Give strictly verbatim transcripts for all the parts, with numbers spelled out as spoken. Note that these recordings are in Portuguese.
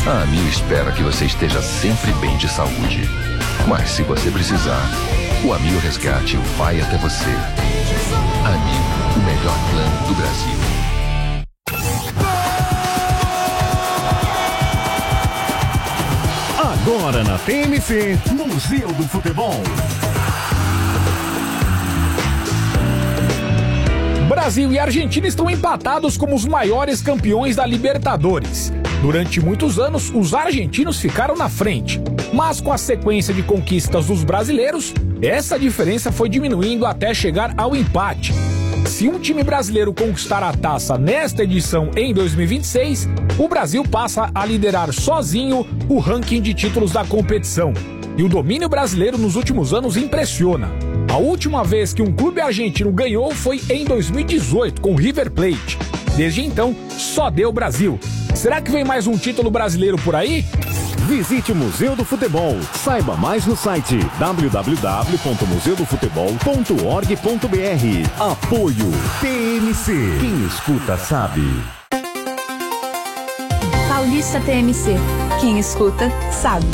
A Amil espera que você esteja sempre bem de saúde. Mas se você precisar, o Amil Resgate vai até você. Amil, o melhor plano do Brasil. Agora na T M C, Museu do Futebol. Brasil e Argentina estão empatados como os maiores campeões da Libertadores. Durante muitos anos, os argentinos ficaram na frente. Mas com a sequência de conquistas dos brasileiros, essa diferença foi diminuindo até chegar ao empate. Se um time brasileiro conquistar a taça nesta edição em dois mil e vinte e seis, o Brasil passa a liderar sozinho o ranking de títulos da competição. E o domínio brasileiro nos últimos anos impressiona. A última vez que um clube argentino ganhou foi em dois mil e dezoito, com o River Plate. Desde então, só deu Brasil. Será que vem mais um título brasileiro por aí? Visite o Museu do Futebol. Saiba mais no site w w w ponto museu do futebol ponto org ponto b r. Apoio T M C. Quem escuta sabe. Paulista T M C. Quem escuta sabe.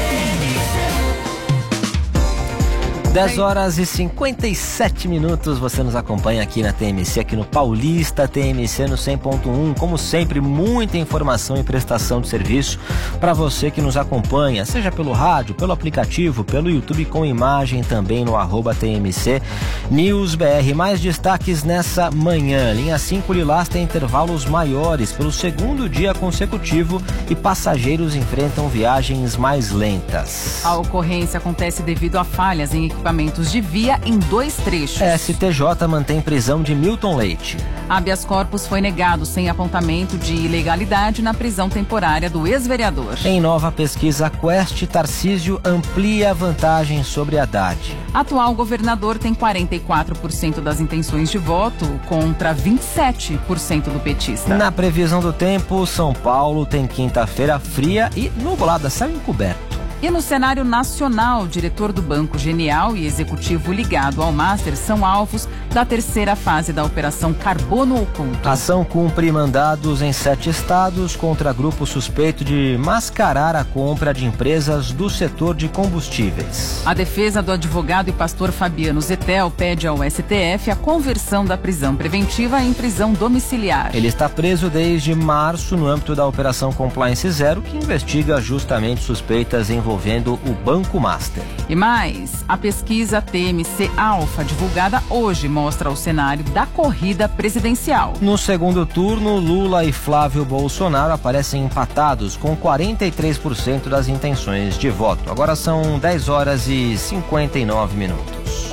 dez horas e cinquenta e sete minutos, você nos acompanha aqui na T M C, aqui no Paulista T M C no cem ponto um. Como sempre, muita informação e prestação de serviço para você que nos acompanha, seja pelo rádio, pelo aplicativo, pelo YouTube com imagem, também no arroba T M C News B R. Mais destaques nessa manhã. Linha cinco Lilás tem intervalos maiores pelo segundo dia consecutivo e passageiros enfrentam viagens mais lentas. A ocorrência acontece devido a falhas em equipamentos de via em dois trechos. S T J mantém prisão de Milton Leite. Habeas corpus foi negado sem apontamento de ilegalidade na prisão temporária do ex-vereador. Em nova pesquisa, Quest Tarcísio amplia a vantagem sobre Haddad. Atual governador tem quarenta e quatro por cento das intenções de voto contra vinte e sete por cento do petista. Na previsão do tempo, São Paulo tem quinta-feira fria e nublada, céu encoberto. E no cenário nacional, o diretor do Banco Genial e executivo ligado ao Master são alvos da terceira fase da Operação Carbono Oculto. A ação cumpre mandados em sete estados contra grupo suspeito de mascarar a compra de empresas do setor de combustíveis. A defesa do advogado e pastor Fabiano Zetel pede ao S T F a conversão da prisão preventiva em prisão domiciliar. Ele está preso desde março no âmbito da Operação Compliance Zero, que investiga justamente suspeitas em envolvendo o Banco Master. E mais, a pesquisa T M C Alpha, divulgada hoje, mostra o cenário da corrida presidencial. No segundo turno, Lula e Flávio Bolsonaro aparecem empatados com quarenta e três por cento das intenções de voto. Agora são dez horas e cinquenta e nove minutos.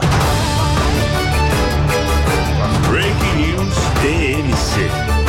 Breaking News T M C.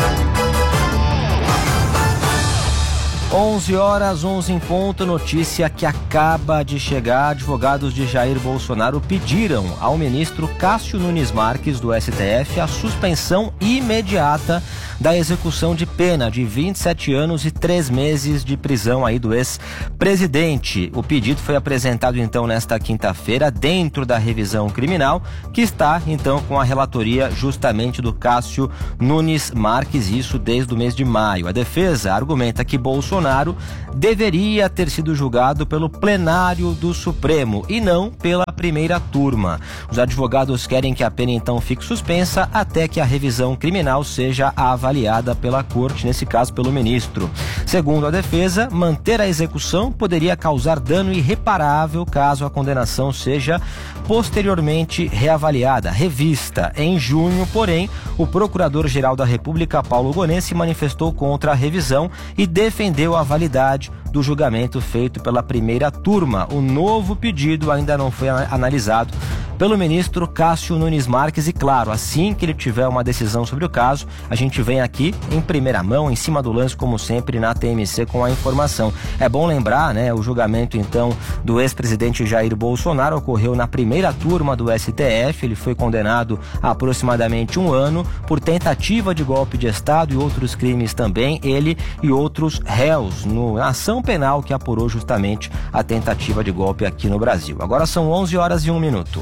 onze horas, onze em ponto, notícia que acaba de chegar. Advogados de Jair Bolsonaro pediram ao ministro Cássio Nunes Marques, do S T F, a suspensão imediata da execução de pena de vinte e sete anos e três meses de prisão aí do ex-presidente. O pedido foi apresentado então nesta quinta-feira dentro da revisão criminal, que está então com a relatoria justamente do Cássio Nunes Marques, isso desde o mês de maio. A defesa argumenta que Bolsonaro deveria ter sido julgado pelo plenário do Supremo e não pela primeira turma. Os advogados querem que a pena então fique suspensa até que a revisão criminal seja avaliada pela corte, nesse caso pelo ministro. Segundo a defesa, manter a execução poderia causar dano irreparável caso a condenação seja posteriormente reavaliada, revista. Em junho, porém, o Procurador-Geral da República, Paulo Gonet, se manifestou contra a revisão e defendeu a validade do julgamento feito pela primeira turma. O novo pedido ainda não foi analisado pelo ministro Cássio Nunes Marques e, claro, assim que ele tiver uma decisão sobre o caso, a gente vem aqui em primeira mão, em cima do lance, como sempre, na T M C com a informação. É bom lembrar, né, o julgamento, então, do ex-presidente Jair Bolsonaro ocorreu na primeira turma do S T F. Ele foi condenado a aproximadamente um ano por tentativa de golpe de Estado e outros crimes também, ele e outros réus, no, na ação penal que apurou justamente a tentativa de golpe aqui no Brasil. Agora são onze horas e um minuto.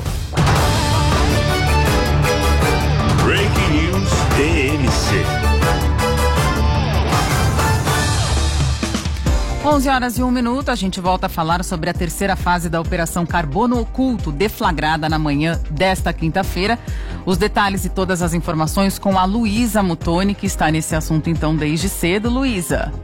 Breaking News T M C. onze horas e um minuto, a gente volta a falar sobre a terceira fase da Operação Carbono Oculto, deflagrada na manhã desta quinta-feira. Os detalhes e todas as informações com a Luísa Muttoni, que está nesse assunto então desde cedo. Luísa.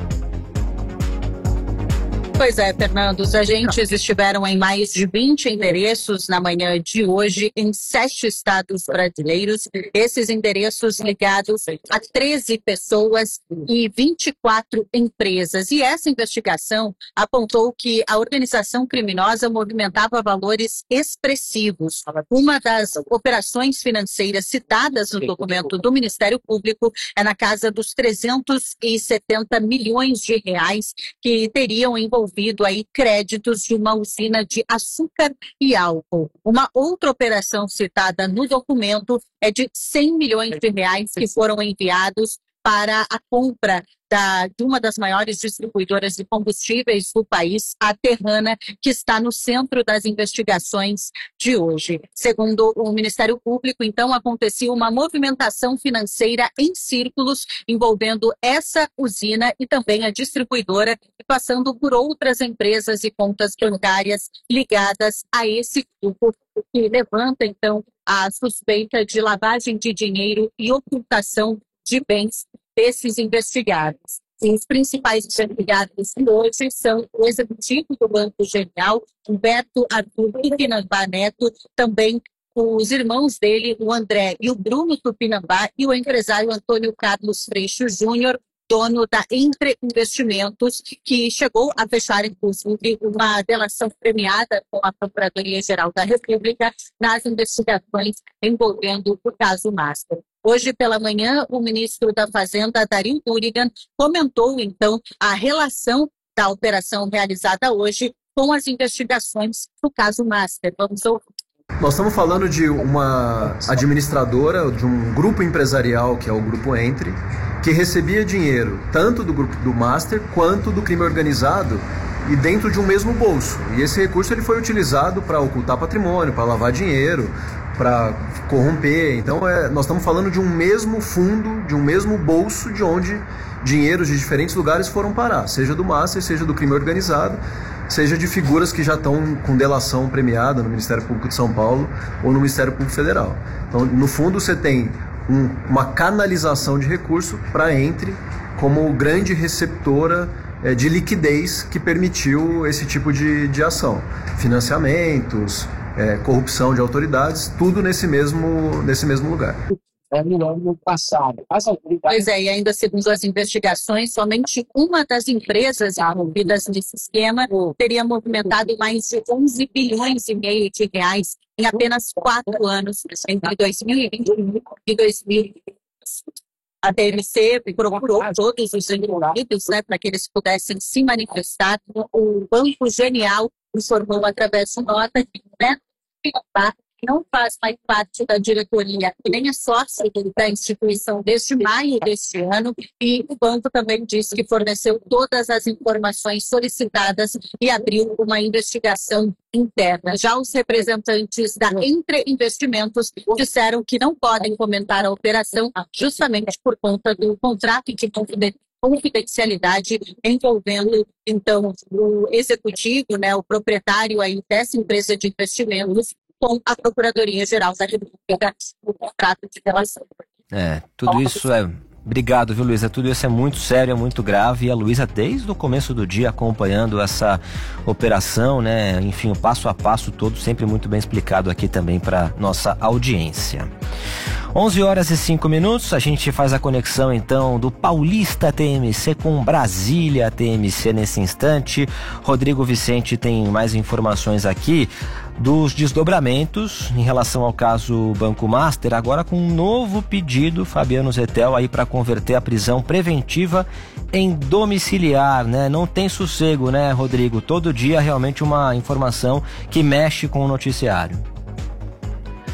Pois é, Fernando, os agentes estiveram em mais de vinte endereços na manhã de hoje em sete estados brasileiros. Esses endereços ligados a treze pessoas e vinte e quatro empresas. E essa investigação apontou que a organização criminosa movimentava valores expressivos. Uma das operações financeiras citadas no documento do Ministério Público é na casa dos trezentos e setenta milhões de reais que teriam envolvido aí créditos de uma usina de açúcar e álcool. Uma outra operação citada no documento é de cem milhões de reais que foram enviados para a compra da, de uma das maiores distribuidoras de combustíveis do país, a Terrana, que está no centro das investigações de hoje. Segundo o Ministério Público, então, acontecia uma movimentação financeira em círculos envolvendo essa usina e também a distribuidora, passando por outras empresas e contas bancárias ligadas a esse grupo, o que levanta, então, a suspeita de lavagem de dinheiro e ocultação de bens desses investigados. E os principais investigados hoje são o executivo do Banco Genial, Humberto Arthur Tupinambá Neto, também os irmãos dele, o André e o Bruno Tupinambá, e o empresário Antônio Carlos Freixo Júnior, dono da Entre Investimentos, que chegou a fechar, inclusive, uma delação premiada com a Procuradoria-Geral da República nas investigações envolvendo o caso Master. Hoje pela manhã, o ministro da Fazenda, Dario Durigan, comentou, então, a relação da operação realizada hoje com as investigações do caso Master. Vamos ouvir. Nós estamos falando de uma administradora, de um grupo empresarial, que é o Grupo Entre, que recebia dinheiro tanto do grupo do Master quanto do crime organizado e dentro de um mesmo bolso. E esse recurso ele foi utilizado para ocultar patrimônio, para lavar dinheiro, para corromper. Então é, nós estamos falando de um mesmo fundo, de um mesmo bolso, de onde dinheiros de diferentes lugares foram parar, seja do Master, seja do crime organizado, seja de figuras que já estão com delação premiada no Ministério Público de São Paulo ou no Ministério Público Federal. Então, no fundo, você tem um, uma canalização de recurso para Entre como grande receptora é, de liquidez que permitiu esse tipo de, de ação. Financiamentos, é, corrupção de autoridades, tudo nesse mesmo, nesse mesmo lugar. É no ano passado. Pois é, e ainda segundo as investigações, somente uma das empresas envolvidas nesse esquema teria movimentado mais de onze bilhões e meio de reais em apenas quatro anos, entre dois mil e vinte e dois mil e vinte. A T M C procurou todos os envolvidos, né, para que eles pudessem se manifestar. O Banco Genial informou através de nota que, né, não faz mais parte da diretoria, nem é sócio da instituição desde maio deste ano, e o banco também disse que forneceu todas as informações solicitadas e abriu uma investigação interna. Já os representantes da Entre Investimentos disseram que não podem comentar a operação justamente por conta do contrato de confidencialidade envolvendo, então, o executivo, né, o proprietário aí dessa empresa de investimentos, com a Procuradoria-Geral da República, o contrato de relação. É, tudo isso é... Obrigado, viu, Luísa? Tudo isso é muito sério, é muito grave. E a Luísa, desde o começo do dia, acompanhando essa operação, né? Enfim, o passo a passo todo, sempre muito bem explicado aqui também para nossa audiência. onze horas e cinco minutos, a gente faz a conexão então do Paulista T M C com Brasília T M C nesse instante. Rodrigo Vicente tem mais informações aqui dos desdobramentos em relação ao caso Banco Master, agora com um novo pedido, Fabiano Zettel, aí para converter a prisão preventiva em domiciliar, né? Não tem sossego, né, Rodrigo? Todo dia realmente uma informação que mexe com o noticiário.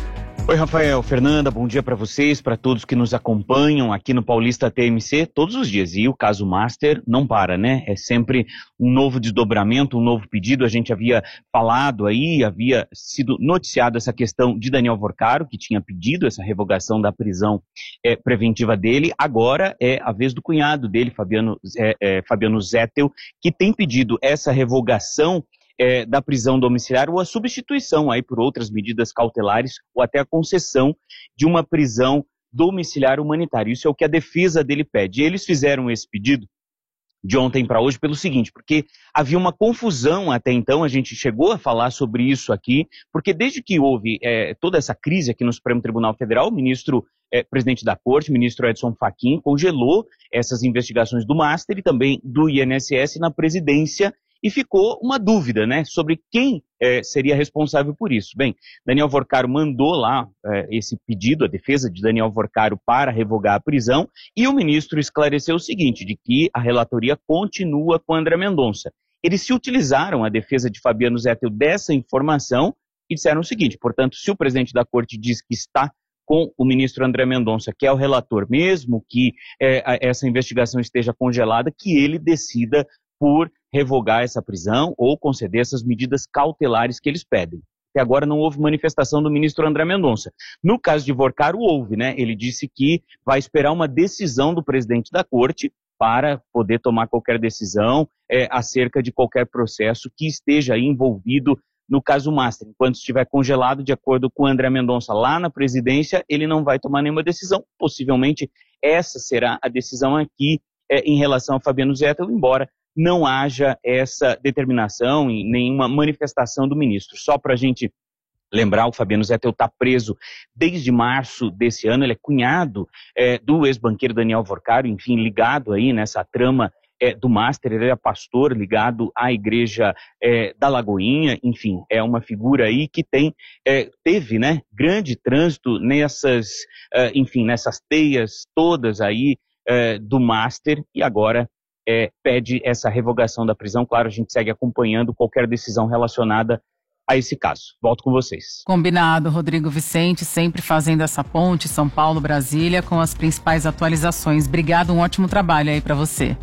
Oi, Rafael, Fernanda, bom dia para vocês, para todos que nos acompanham aqui no Paulista T M C todos os dias. E o caso Master não para, né? É sempre um novo desdobramento, um novo pedido. A gente havia falado aí, havia sido noticiado essa questão de Daniel Vorcaro, que tinha pedido essa revogação da prisão é, preventiva dele. Agora é a vez do cunhado dele, Fabiano, é, é, Fabiano Zettel, que tem pedido essa revogação É, da prisão domiciliar ou a substituição aí por outras medidas cautelares ou até a concessão de uma prisão domiciliar humanitária. Isso é o que a defesa dele pede. E eles fizeram esse pedido de ontem para hoje pelo seguinte, porque havia uma confusão até então, a gente chegou a falar sobre isso aqui, porque desde que houve é, toda essa crise aqui no Supremo Tribunal Federal, o ministro é, presidente da Corte, o ministro Edson Fachin, congelou essas investigações do Master e também do I N S S na presidência. E ficou uma dúvida, né, sobre quem é, seria responsável por isso. Bem, Daniel Vorcaro mandou lá é, esse pedido, a defesa de Daniel Vorcaro para revogar a prisão, e o ministro esclareceu o seguinte, de que a relatoria continua com André Mendonça. Eles se utilizaram, a defesa de Fabiano Zettel, dessa informação e disseram o seguinte, portanto, se o presidente da corte diz que está com o ministro André Mendonça, que é o relator, mesmo que é, essa investigação esteja congelada, que ele decida por revogar essa prisão ou conceder essas medidas cautelares que eles pedem. Até agora não houve manifestação do ministro André Mendonça. No caso de Vorcaro, houve, né? Ele disse que vai esperar uma decisão do presidente da corte para poder tomar qualquer decisão é, acerca de qualquer processo que esteja envolvido no caso Master. Enquanto estiver congelado, de acordo com André Mendonça lá na presidência, ele não vai tomar nenhuma decisão. Possivelmente essa será a decisão aqui é, em relação a Fabiano Zettel, embora não haja essa determinação e nenhuma manifestação do ministro. Só para a gente lembrar, o Fabiano Zettel está preso desde março desse ano, ele é cunhado é, do ex-banqueiro Daniel Vorcaro, enfim, ligado aí nessa trama é, do Master, ele é pastor ligado à igreja é, da Lagoinha, enfim, é uma figura aí que tem, é, teve, né, grande trânsito nessas, é, enfim, nessas teias todas aí é, do Master e agora É, pede essa revogação da prisão. Claro, a gente segue acompanhando qualquer decisão relacionada a esse caso. Volto com vocês. Combinado, Rodrigo Vicente, sempre fazendo essa ponte São Paulo-Brasília com as principais atualizações. Obrigado, um ótimo trabalho aí para você.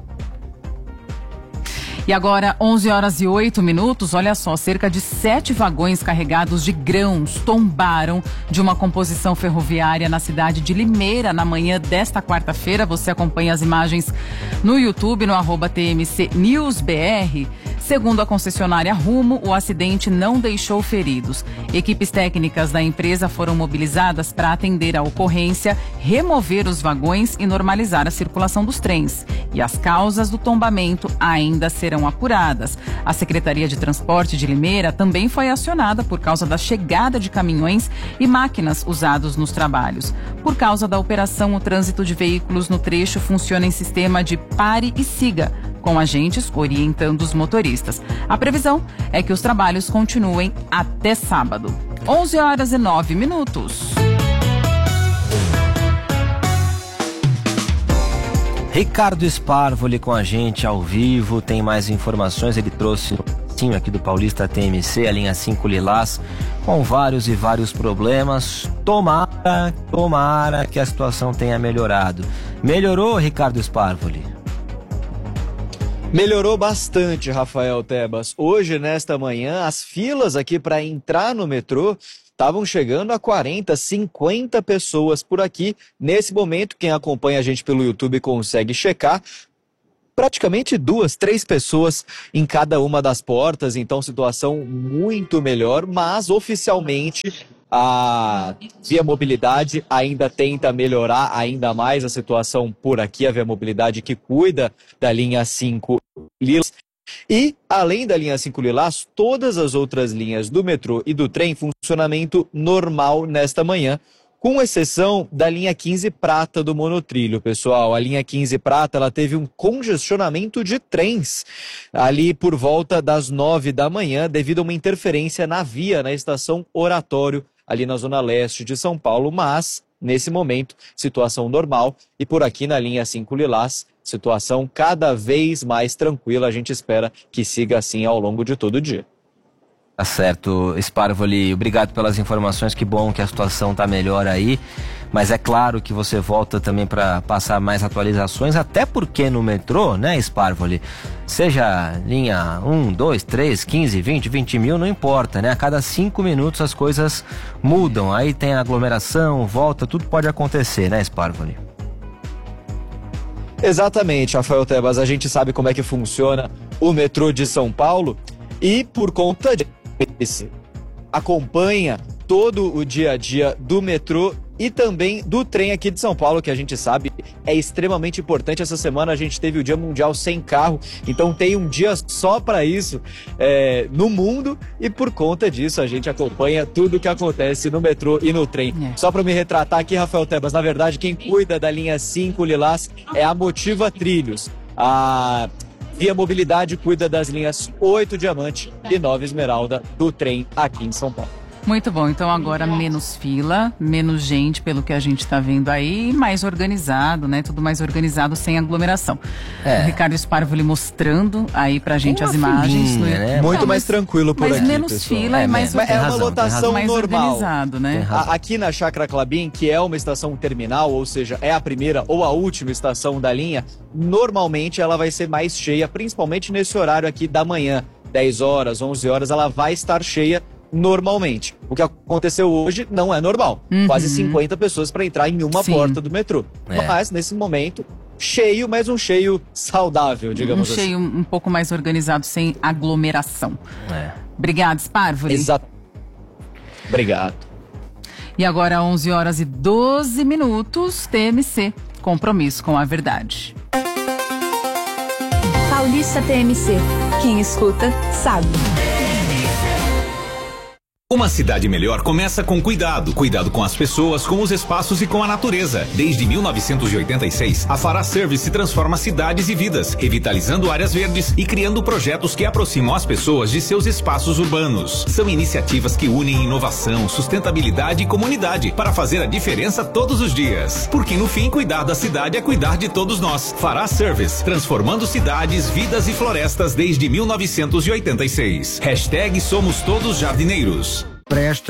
E agora, onze horas e oito minutos, olha só, cerca de sete vagões carregados de grãos tombaram de uma composição ferroviária na cidade de Limeira na manhã desta quarta-feira. Você acompanha as imagens no YouTube, no arroba T M C News B R. Segundo a concessionária Rumo, o acidente não deixou feridos. Equipes técnicas da empresa foram mobilizadas para atender a ocorrência, remover os vagões e normalizar a circulação dos trens. E as causas do tombamento ainda serão apuradas. A Secretaria de Transporte de Limeira também foi acionada por causa da chegada de caminhões e máquinas usados nos trabalhos. Por causa da operação, o trânsito de veículos no trecho funciona em sistema de pare e siga, com agentes orientando os motoristas. A previsão é que os trabalhos continuem até sábado. onze horas e nove minutos. Ricardo Sparvoli com a gente ao vivo, tem mais informações, ele trouxe um aqui do Paulista T M C, a linha cinco Lilás, com vários e vários problemas. Tomara, tomara que a situação tenha melhorado. Melhorou, Ricardo Sparvoli? Melhorou bastante, Rafael Tebas. Hoje, nesta manhã, as filas aqui para entrar no metrô estavam chegando a quarenta, cinquenta pessoas por aqui. Nesse momento, quem acompanha a gente pelo YouTube consegue checar. Praticamente duas, três pessoas em cada uma das portas, então situação muito melhor, mas oficialmente a Via Mobilidade ainda tenta melhorar ainda mais a situação por aqui, a Via Mobilidade que cuida da linha cinco Lilás. E, além da linha cinco Lilás, todas as outras linhas do metrô e do trem em funcionamento normal nesta manhã, com exceção da linha quinze Prata do monotrilho, pessoal. A linha quinze Prata ela teve um congestionamento de trens ali por volta das nove da manhã, devido a uma interferência na via, na estação Oratório, ali na zona leste de São Paulo, mas, nesse momento, situação normal. E por aqui na linha cinco Lilás, situação cada vez mais tranquila. A gente espera que siga assim ao longo de todo o dia. Tá certo, Sparvoli, obrigado pelas informações, que bom que a situação tá melhor aí, mas é claro que você volta também para passar mais atualizações, até porque no metrô, né, Sparvoli, seja linha um, dois, três, quinze, vinte, vinte mil, não importa, né, a cada cinco minutos as coisas mudam, aí tem aglomeração, volta, tudo pode acontecer, né, Sparvoli? Exatamente, Rafael Tebas, a gente sabe como é que funciona o metrô de São Paulo e por conta disso acompanha todo o dia a dia do metrô e também do trem aqui de São Paulo, que a gente sabe é extremamente importante. Essa semana a gente teve o Dia Mundial Sem Carro, então tem um dia só para isso é, no mundo, e por conta disso a gente acompanha tudo que acontece no metrô e no trem. É. Só para me retratar aqui, Rafael Tebas, na verdade quem cuida da linha cinco Lilás é a Motiva Trilhos. A Via Mobilidade cuida das linhas oito Diamante e nove Esmeralda do trem aqui em São Paulo. Muito bom, então agora menos fila, menos gente pelo que a gente está vendo aí, mais organizado, né? Tudo mais organizado, sem aglomeração. É. O Ricardo Sparvoli mostrando aí pra gente as imagens. Filinha, no... né? Muito Não, mais mas, tranquilo por mas aqui, menos pessoal. fila é, e mais, é uma razão, lotação mais normal. organizado, né? A, aqui na Chácara Klabin, que é uma estação terminal, ou seja, é a primeira ou a última estação da linha, normalmente ela vai ser mais cheia, principalmente nesse horário aqui da manhã, dez horas, onze horas, ela vai estar cheia normalmente. O que aconteceu hoje não é normal. Uhum. Quase cinquenta pessoas para entrar em uma Sim. porta do metrô. É. Mas, nesse momento, cheio, mas um cheio saudável, digamos um assim. Um cheio um pouco mais organizado, sem aglomeração. É. Obrigado, Sparvoli. Exato. Obrigado. E agora, onze horas e doze minutos, T M C. Compromisso com a verdade. Paulista T M C. Quem escuta, sabe. Uma cidade melhor começa com cuidado. Cuidado com as pessoas, com os espaços e com a natureza. Desde mil novecentos e oitenta e seis, a Fará Service transforma cidades e vidas, revitalizando áreas verdes e criando projetos que aproximam as pessoas de seus espaços urbanos. São iniciativas que unem inovação, sustentabilidade e comunidade para fazer a diferença todos os dias. Porque no fim, cuidar da cidade é cuidar de todos nós. Fará Service, transformando cidades, vidas e florestas desde mil novecentos e oitenta e seis. Hashtag Somos Todos Jardineiros. Presta